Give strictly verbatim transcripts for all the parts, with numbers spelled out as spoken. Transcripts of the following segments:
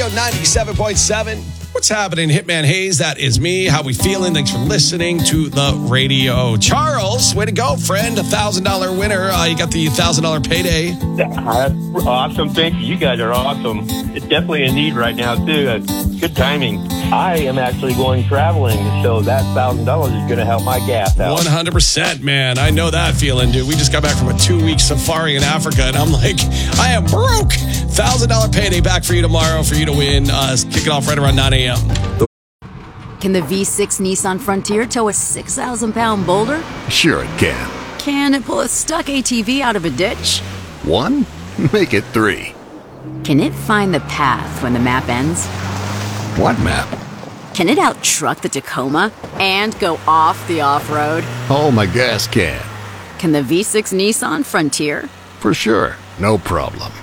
Radio ninety-seven point seven. What's happening, Hitman Hayes? That is me. How we feeling? Thanks for listening to the radio. Charles, way to go, friend. A one thousand dollars winner. Uh, you got the one thousand dollars payday. That's awesome. Thank you. You guys are awesome. It's definitely a need right now, too. Uh, good timing. I am actually going traveling, so that one thousand dollars is going to help my gas out. one hundred percent, man. I know that feeling, dude. We just got back from a two-week safari in Africa, and I'm like, I am broke. one thousand dollars payday back for you tomorrow for you to win. Uh, kick it off right around nine a.m. Can the V six Nissan Frontier tow a six thousand pound boulder? Sure it can. Can it pull a stuck A T V out of a ditch? One? Make it three. Can it find the path when the map ends? What map? Can it out-truck the Tacoma and go off the off-road? Oh, my gas can. Can the V six Nissan Frontier? For sure. No problem.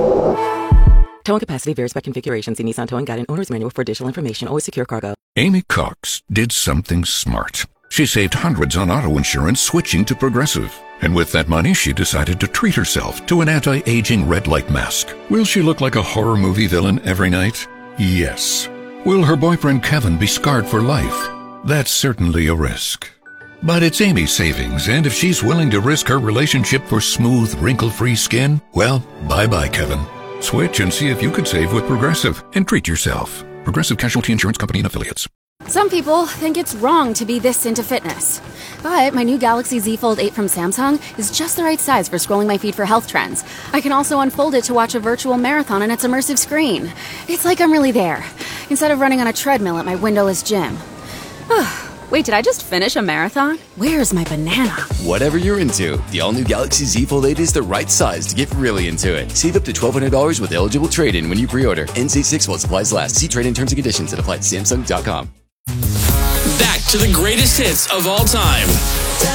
Towing capacity varies by configuration. See Nissan Towing Guide and Owner's Manual for additional information. Always secure cargo. Amy Cox did something smart. She saved hundreds on auto insurance switching to Progressive. And with that money, she decided to treat herself to an anti-aging red light mask. Will she look like a horror movie villain every night? Yes. Will her boyfriend Kevin be scarred for life? That's certainly a risk. But it's Amy's savings, and if she's willing to risk her relationship for smooth, wrinkle-free skin, well, bye-bye, Kevin. Switch and see if you could save with Progressive and treat yourself. Progressive Casualty Insurance Company and Affiliates. Some people think it's wrong to be this into fitness. But my new Galaxy Z Fold eight from Samsung is just the right size for scrolling my feed for health trends. I can also unfold it to watch a virtual marathon on its immersive screen. It's like I'm really there, instead of running on a treadmill at my windowless gym. Wait, did I just finish a marathon? Where's my banana? Whatever you're into, the all-new Galaxy Z Fold eight is the right size to get really into it. Save up to twelve hundred dollars with eligible trade-in when you pre-order. N C six while supplies last. See trade-in terms and conditions and apply at Samsung dot com. Back to the greatest hits of all time.